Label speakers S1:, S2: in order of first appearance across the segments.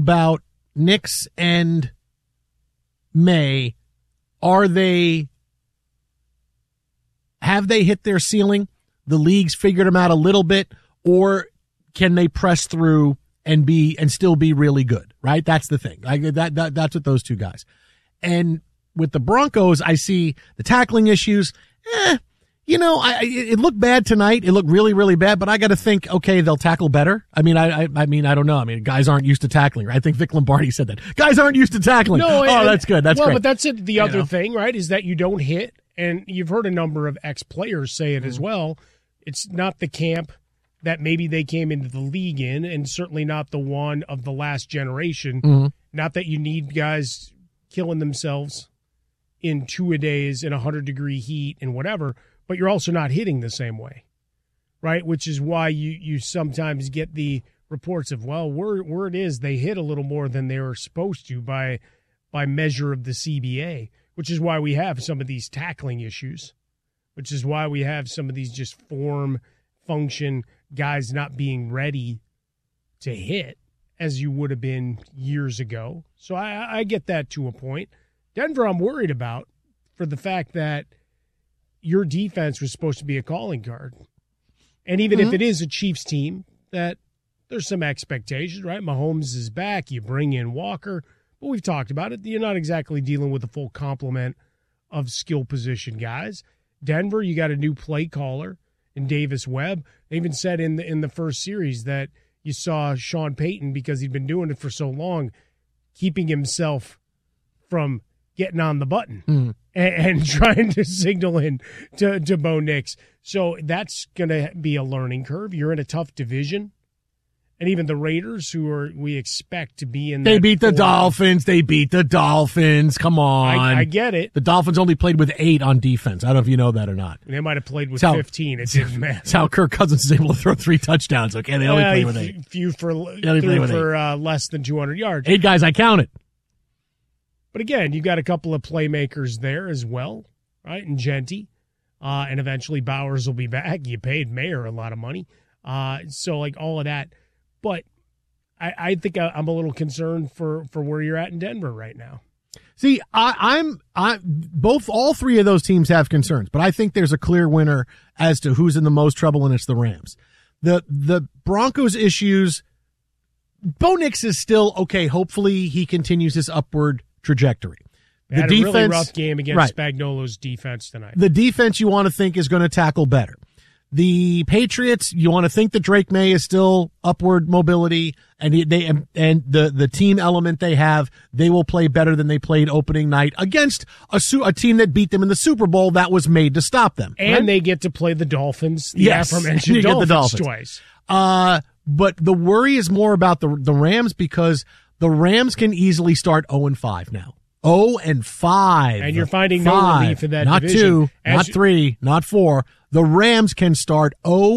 S1: about Nix and May. Have they hit their ceiling? The league's figured them out a little bit, or can they press through and still be really good? Right? That's the thing. That's what those two guys. And with the Broncos, I see the tackling issues. It looked bad tonight. It looked really, really bad, but I got to think, okay, they'll tackle better. I don't know. Guys aren't used to tackling, right? I think Vic Lombardi said that. Guys aren't used to tackling. No, that's good. That's great.
S2: Well, but that's it. The other thing, right, is that you don't hit, and you've heard a number of ex-players say it as well. It's not the camp that maybe they came into the league in, and certainly not the one of the last generation. Mm-hmm. Not that you need guys killing themselves in 2-a-days in 100-degree heat and whatever, but you're also not hitting the same way, right? Which is why you sometimes get the reports of, well, word is they hit a little more than they were supposed to by measure of the CBA, which is why we have some of these tackling issues, which is why we have some of these just form, function, guys not being ready to hit as you would have been years ago. So I get that to a point. Denver I'm worried about for the fact that your defense was supposed to be a calling card. And even if it is a Chiefs team, that there's some expectations, right? Mahomes is back. You bring in Walker. But we've talked about it. You're not exactly dealing with a full complement of skill position guys. Denver, you got a new play caller in Davis Webb. They even said in the first series that you saw Sean Payton, because he'd been doing it for so long, keeping himself from getting on the button and trying to signal in to Bo Nix. So that's going to be a learning curve. You're in a tough division. And even the Raiders, we expect to be in
S1: They beat the Dolphins. They beat the Dolphins. Come on.
S2: I get it.
S1: The Dolphins only played with 8 on defense. I don't know if you know that or not.
S2: They might have played with 15. It didn't matter.
S1: That's how Kirk Cousins is able to throw 3 touchdowns. Okay, they only play with 8.
S2: Few for less than 200 yards.
S1: 8 guys, I counted.
S2: But again, you got a couple of playmakers there as well, right? And Genty. And eventually Bowers will be back. You paid Mayer a lot of money. So like all of that. But I think I'm a little concerned for where you're at in Denver right now.
S1: See, all 3 of those teams have concerns, but I think there's a clear winner as to who's in the most trouble, and it's the Rams. The Broncos issues, Bo Nix is still okay. Hopefully he continues his upward trajectory.
S2: They had a really rough game against Spagnuolo's defense tonight. The
S1: defense you want to think is going to tackle better. The Patriots, you want to think that Drake May is still upward mobility, and the team element they have, they will play better than they played opening night against a team that beat them in the Super Bowl that was made to stop them.
S2: And they get to play the Dolphins, the aforementioned Dolphins twice.
S1: But the worry is more about the Rams, because the Rams can easily start 0-5 now. 0-5.
S2: And you're finding no relief in that division.
S1: Not 2, not 3, not 4. The Rams can start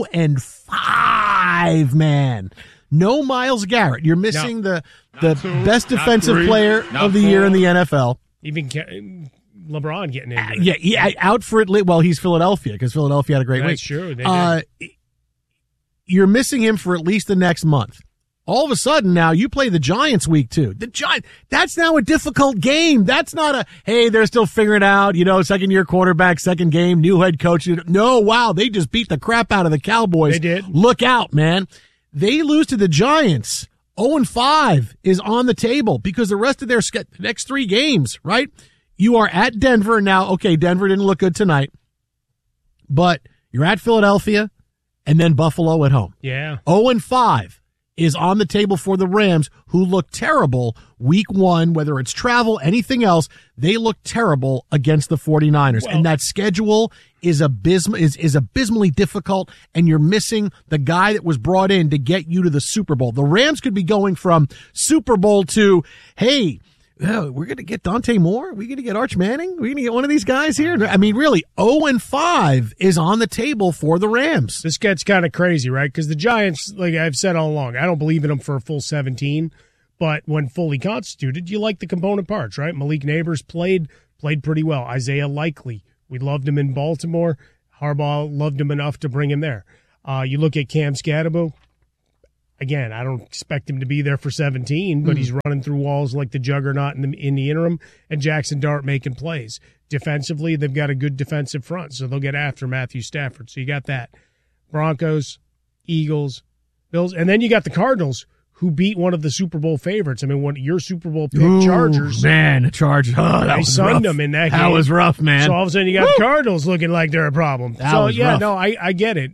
S1: 0-5, man. No Myles Garrett. You're missing the best defensive player of the year in the NFL.
S2: Even LeBron getting injured.
S1: Yeah, out for it. Well, he's Philadelphia, because Philadelphia had a great week.
S2: That's true. They did.
S1: You're missing him for at least the next month. All of a sudden now you play the Giants week 2. That's now a difficult game. That's not hey, they're still figuring it out, second-year quarterback, second game, new head coach. No, wow, they just beat the crap out of the Cowboys.
S2: They did.
S1: Look out, man. They lose to the Giants. 0-5 is on the table, because the rest of their next 3 games, right? You are at Denver now. Okay, Denver didn't look good tonight, but you're at Philadelphia and then Buffalo at home.
S2: Yeah.
S1: 0-5. is on the table for the Rams, who look terrible week 1, whether it's travel, anything else. They look terrible against the 49ers. And that schedule is abysmally difficult, and you're missing the guy that was brought in to get you to the Super Bowl. The Rams could be going from Super Bowl to, hey, we're going to get Dante Moore. We're going to get Arch Manning. We're going to get one of these guys here. I mean, really, 0-5 is on the table for the Rams.
S2: This gets kind of crazy, right? Because the Giants, like I've said all along, I don't believe in them for a full 17, but when fully constituted, you like the component parts, right? Malik Neighbors played pretty well. Isaiah Likely, we loved him in Baltimore. Harbaugh loved him enough to bring him there. You look at Cam Scatterbo, Again, I don't expect him to be there for 17, but he's running through walls like the juggernaut in the interim, and Jackson Dart making plays. Defensively, they've got a good defensive front, so they'll get after Matthew Stafford. So you got that. Broncos, Eagles, Bills, and then you got the Cardinals, who beat one of the Super Bowl favorites. I mean, one of your Super Bowl pick, Chargers.
S1: Man, the Chargers. Oh, that was
S2: sunned
S1: rough.
S2: them in that game.
S1: That was rough, man.
S2: So all of a sudden you got the Cardinals looking like they're a problem.
S1: That was rough.
S2: No, I get it.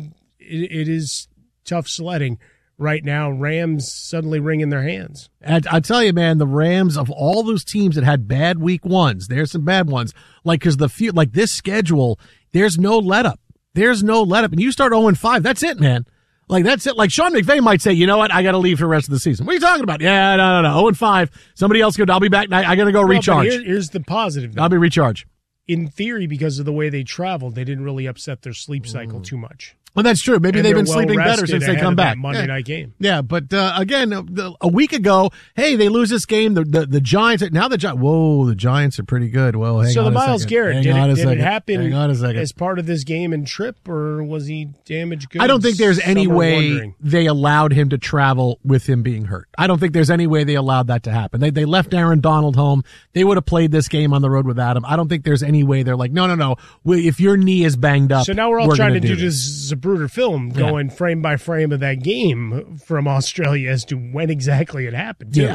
S2: It is tough sledding right now. Rams suddenly wringing their hands.
S1: And I tell you, man, the Rams, of all those teams that had bad week ones, there's some bad ones. Because this schedule, there's no let up. There's no let up. And you start 0-5, that's it, man. Like, that's it. Like, Sean McVay might say, you know what? I got to leave for the rest of the season. What are you talking about? Yeah, no. 0-5. Somebody else go. I'll be back. I got to go recharge.
S2: Here's the positive, though.
S1: I'll be recharged.
S2: In theory, because of the way they traveled, they didn't really upset their sleep cycle too much.
S1: Well, that's true. Maybe they've been sleeping better since they come back.
S2: Monday night game.
S1: Yeah, but again, a week ago, hey, they lose this game. The Giants. Now the Giants. Whoa, the Giants are pretty good. Well, hang on a second.
S2: So the Myles Garrett, did it happen
S1: hang on a second.
S2: as part of this game and trip, or was he damaged goods?
S1: I don't think there's any way they allowed him to travel with him being hurt. I don't think there's any way they allowed that to happen. They left Aaron Donald home. They would have played this game on the road without him. I don't think there's any way they're like, no. If your knee is banged up,
S2: so now we're all trying to do this Zapruder film. Going frame by frame of that game from Australia as to when exactly it happened. Too.
S1: Yeah,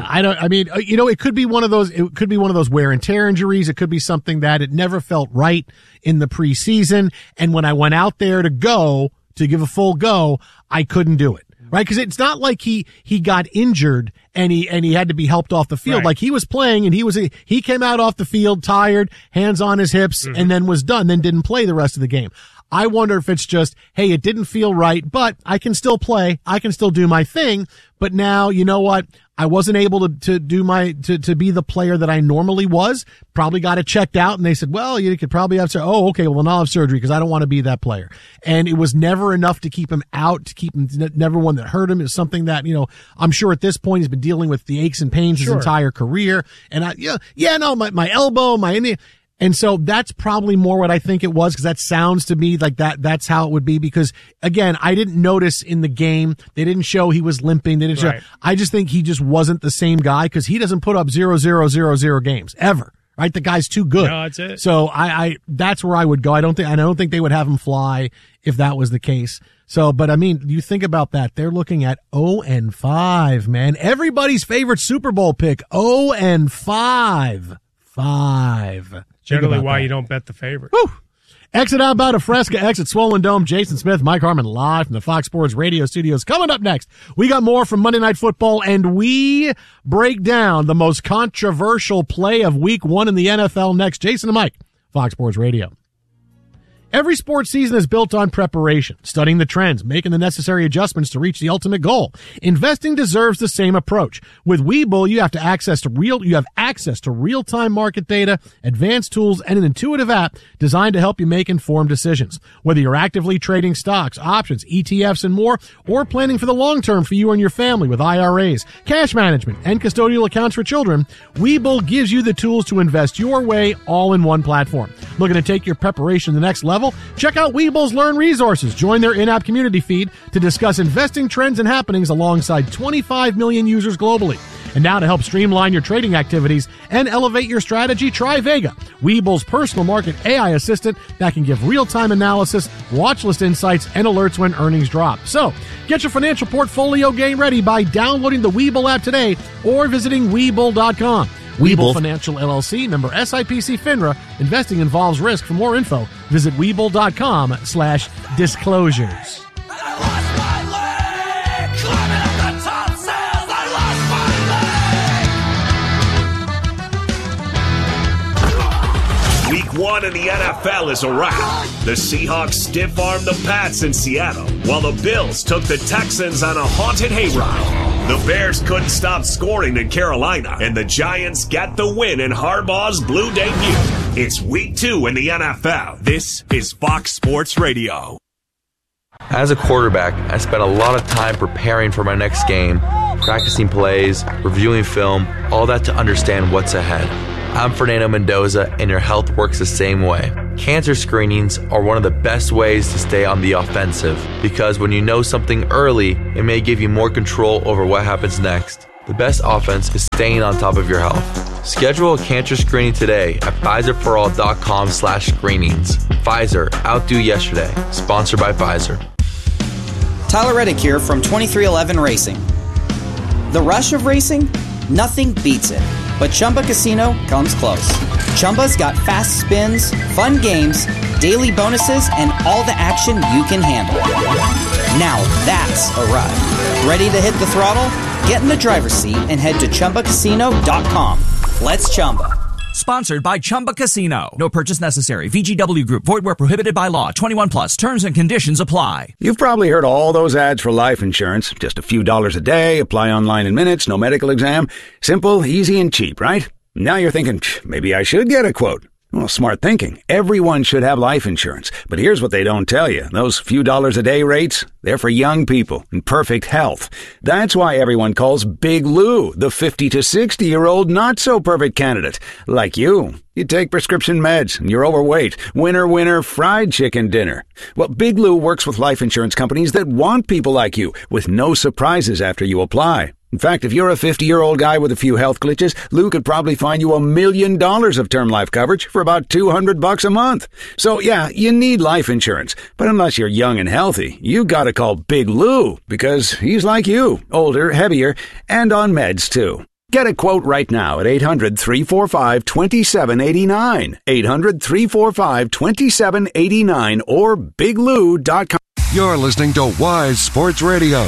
S1: it could be one of those. It could be one of those wear and tear injuries. It could be something that it never felt right in the preseason, and when I went out there to give a full go, I couldn't do it. Right, because it's not like he got injured and he had to be helped off the field. Right. Like, he was playing and he came out off the field tired, hands on his hips, and then was done. Then didn't play the rest of the game. I wonder if it's just, hey, it didn't feel right, but I can still play. I can still do my thing. But now, you know what? I wasn't able to be the player that I normally was. Probably got it checked out. And they said, well, you could probably have surgery. Oh, okay. Well, then I'll have surgery because I don't want to be that player. And it was never enough to keep him out, to keep him, never one that hurt him. It was something that, I'm sure at this point he's been dealing with the aches and pains his entire career. And my elbow, and so that's probably more what I think it was, because that sounds to me like that's how it would be. Because again, I didn't notice in the game, they didn't show he was limping. They didn't show. I just think he just wasn't the same guy, because he doesn't put up 0-0-0-0 games ever. Right? The guy's too good.
S2: No, that's it.
S1: So I that's where I would go. I don't think they would have him fly if that was the case. So, but I mean, you think about that. They're looking at 0-5, man. Everybody's favorite Super Bowl pick, 0-5.
S2: Generally why you don't bet the favorite.
S1: Woo. Exit outbound of Fresca, exit Swollen Dome. Jason Smith, Mike Harmon live from the Fox Sports Radio studios. Coming up next, we got more from Monday Night Football, and we break down the most controversial play of week one in the NFL next. Jason and Mike, Fox Sports Radio. Every sports season is built on preparation, studying the trends, making the necessary adjustments to reach the ultimate goal. Investing deserves the same approach. With Webull, you have access to real-time market data, advanced tools, and an intuitive app designed to help you make informed decisions. Whether you're actively trading stocks, options, ETFs, and more, or planning for the long term for you and your family with IRAs, cash management, and custodial accounts for children, Webull gives you the tools to invest your way all in one platform. Looking to take your preparation to the next level? Check out Webull's Learn Resources. Join their in-app community feed to discuss investing trends and happenings alongside 25 million users globally. And now to help streamline your trading activities and elevate your strategy, try Vega, Webull's personal market AI assistant that can give real-time analysis, watch list insights, and alerts when earnings drop. So, get your financial portfolio game ready by downloading the Webull app today or visiting Webull.com. Webull Financial LLC, member SIPC FINRA. Investing involves risk. For more info, visit Webull.com/disclosures.
S3: Week one in the NFL is a wrap. The Seahawks stiff-armed the Pats in Seattle, while the Bills took the Texans on a haunted hayride. The Bears couldn't stop scoring in Carolina, and the Giants got the win in Harbaugh's blue debut. It's week two in the NFL. This is Fox Sports Radio.
S4: As a quarterback, I spent a lot of time preparing for my next game, practicing plays, reviewing film, all that to understand what's ahead. I'm Fernando Mendoza, and your health works the same way. Cancer screenings are one of the best ways to stay on the offensive, because when you know something early, it may give you more control over what happens next. The best offense is staying on top of your health. Schedule a cancer screening today at PfizerForAll.com/screenings. Pfizer, outdo yesterday. Sponsored by Pfizer.
S5: Tyler Reddick here from 2311 Racing. The rush of racing? Nothing beats it. But Chumba Casino comes close. Chumba's got fast spins, fun games, daily bonuses, and all the action you can handle. Now that's a ride. Ready to hit the throttle? Get in the driver's seat and head to ChumbaCasino.com. Let's Chumba.
S6: Sponsored by Chumba Casino. No purchase necessary. VGW Group. Void where prohibited by law. 21 plus. Terms and conditions apply.
S7: You've probably heard all those ads for life insurance. Just a few dollars a day, apply online in minutes, no medical exam. Simple, easy, and cheap, right? Now you're thinking, maybe I should get a quote. Well, smart thinking. Everyone should have life insurance. But here's what they don't tell you. Those few dollars a day rates, they're for young people in perfect health. That's why everyone calls Big Lou the 50 to 60-year-old not-so-perfect candidate. Like you. You take prescription meds and you're overweight. Winner, fried chicken dinner. Well, Big Lou works with life insurance companies that want people like you with no surprises after you apply. In fact, if you're a 50-year-old guy with a few health glitches, Lou could probably find you $1 million of term life coverage for about $200 a month. So yeah, you need life insurance. But unless you're young and healthy, you gotta call Big Lou because he's like you, older, heavier, and on meds too. Get a quote right now at 800-345-2789. 800-345-2789 or biglou.com.
S8: You're listening to Wise Sports Radio.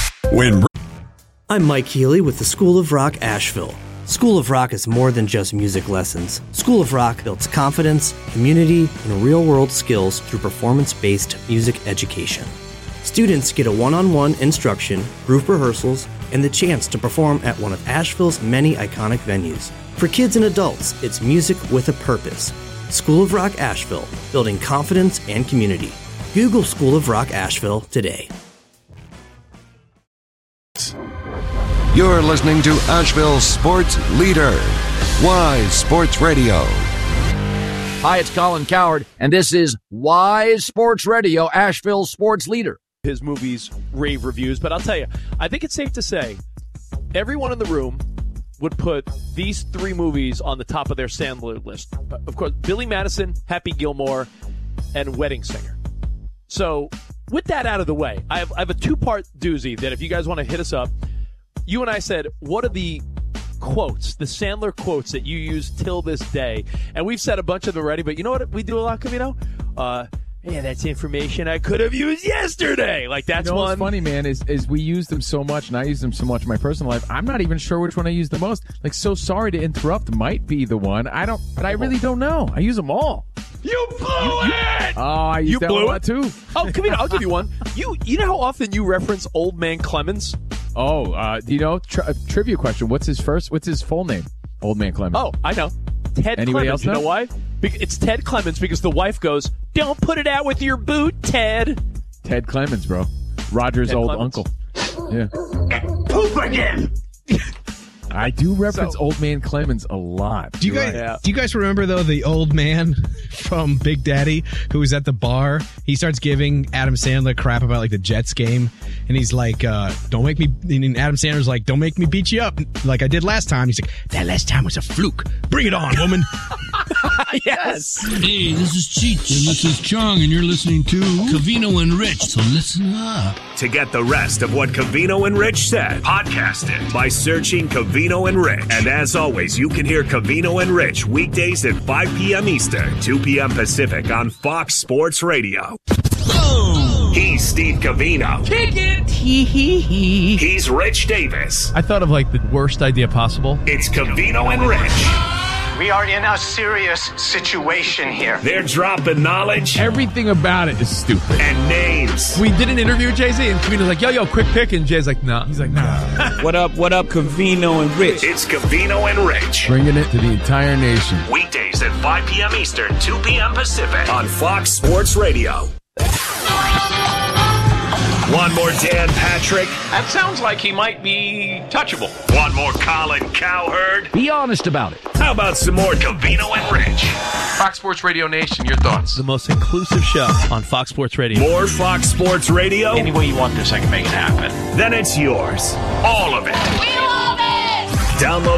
S9: I'm Mike Healy with the School of Rock Asheville. School of Rock is more than just music lessons. School of Rock builds confidence, community, and real-world skills through performance-based music education. Students get a one-on-one instruction, group rehearsals, and the chance to perform at one of Asheville's many iconic venues. For kids and adults, it's music with a purpose. School of Rock Asheville, building confidence and community. Google School of Rock Asheville today.
S8: You're listening to Asheville Sports Leader, Wise Sports Radio.
S10: Hi, it's Colin Cowherd, and this is Wise Sports Radio, Asheville Sports Leader.
S11: His movies rave reviews, but I'll tell you, I think it's safe to say everyone in the room would put these three movies on the top of their Sandler list. Of course, Billy Madison, Happy Gilmore, and Wedding Singer. So with that out of the way, I have a two-part doozy that if you guys want to hit us up, you and I said, what are the quotes, the Sandler quotes that you use till this day? And we've said a bunch of them already, but you know what we do a lot, Covino? Yeah, that's information I could have used yesterday. Like, that's one.
S12: What's funny, man, is we use them so much, and I use them so much in my personal life, I'm not even sure which one I use the most. Like, so sorry to interrupt might be the one. But I really don't know. I use them all.
S11: You blew it!
S12: Oh, I use that one a lot, too.
S11: Oh, Covino, I'll give you one. You know how often you reference Old Man Clemens?
S12: Oh, do you know? Trivia question. What's his full name? Old Man Clemens.
S11: Oh, I know. Ted
S12: Anybody
S11: Clemens.
S12: else
S11: You
S12: know?
S11: know why? It's Ted Clemens because the wife goes, "Don't put it out with your boot, Ted."
S12: Ted Clemens, bro. Roger's
S11: Ted
S12: old
S11: Clemens.
S12: uncle. Yeah.
S11: Poop again.
S12: I do reference Old Man Clemens a lot.
S13: Do you guys remember though the old man from Big Daddy who was at the bar? He starts giving Adam Sandler crap about like the Jets game, and he's like, "Don't make me." And Adam Sandler's like, "Don't make me beat you up like I did last time." He's like, "That last time was a fluke. Bring it on, woman."
S11: Yes.
S14: Hey, this is Cheech and this is Chong, and you're listening to Covino and Rich. So listen up.
S3: To get the rest of what Covino and Rich said, podcast it by searching Covino and Rich. And as always, you can hear Covino and Rich weekdays at 5 p.m. Eastern, 2 p.m. Pacific on Fox Sports Radio. Oh. He's Steve Covino.
S14: Kick it!
S3: He's Rich Davis.
S15: I thought of like the worst idea possible.
S3: It's Covino and Rich.
S16: We are in a serious situation here.
S3: They're dropping knowledge.
S12: Everything about it is stupid.
S3: And names.
S15: We did an interview with Jay-Z, and Covino's like, yo, quick pick. And Jay's like, nah. He's like, nah.
S17: What up, Covino and Rich?
S3: It's Covino and Rich.
S12: Bringing it to the entire nation.
S3: Weekdays at 5 p.m. Eastern, 2 p.m. Pacific on Fox Sports Radio. One more Dan Patrick.
S16: That sounds like he might be touchable.
S3: One more Colin Cowherd.
S10: Be on honest about it.
S3: How about some more Covino and Rich?
S15: Fox Sports Radio Nation, your thoughts?
S11: The most inclusive show on Fox Sports Radio.
S3: More Fox Sports Radio?
S16: Any way you want this, I can make it happen.
S3: Then it's yours. All of it.
S18: We love it!
S3: Download